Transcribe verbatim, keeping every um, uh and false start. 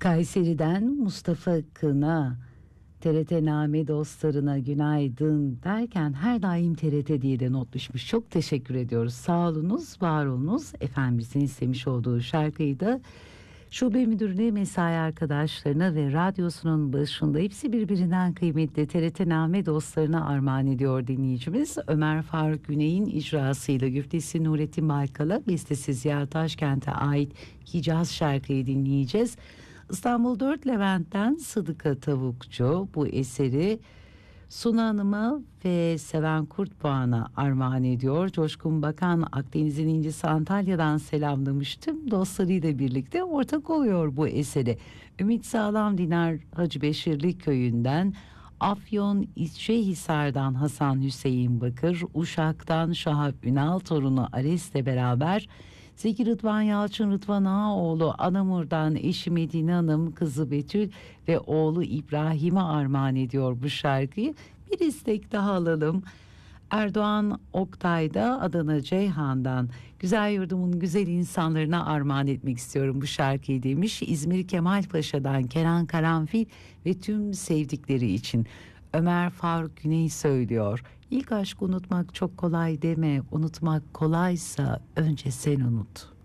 Kayseri'den Mustafa Kına, T R T Name dostlarına günaydın derken her daim T R T diye de not düşmüş. Çok teşekkür ediyoruz. Sağ olunuz, var olunuz. Efendimizin istemiş olduğu şarkıyı da şube müdürüne, mesai arkadaşlarına ve radyosunun başında hepsi birbirinden kıymetli T R T Name dostlarına armağan ediyor dinleyicimiz. Ömer Faruk Güney'in icrasıyla güftesi Nurettin Baykal'a, bestesi Ziya Taşkent'e ait Hicaz şarkıyı dinleyeceğiz. İstanbul dört Levent'ten Sıdıka Tavukçu bu eseri Suna Hanım'a ve Seven Kurtboğan'a armağan ediyor. Coşkun Bakan Akdeniz'in incisi Antalya'dan selamlamıştım. Dostlarıyla birlikte ortak oluyor bu eseri. Ümit Sağlam Dinar Hacı Beşirli köyünden, Afyon İçehisar'dan Hasan Hüseyin Bakır, Uşak'tan Şahap Ünal torunu Ares'le beraber Zeki Rıdvan Yalçın Rıdvan Ağaoğlu, Anamur'dan eşi Medine Hanım, kızı Betül ve oğlu İbrahim'e armağan ediyor bu şarkıyı. Bir istek daha alalım. Erdoğan Oktay'da Adana Ceyhan'dan, güzel yurdumun güzel insanlarına armağan etmek istiyorum bu şarkıyı demiş. İzmir Kemalpaşa'dan Kenan Karanfil ve tüm sevdikleri için. Ömer Faruk Güney söylüyor. İlk aşkı unutmak çok kolay deme, unutmak kolaysa önce sen unut.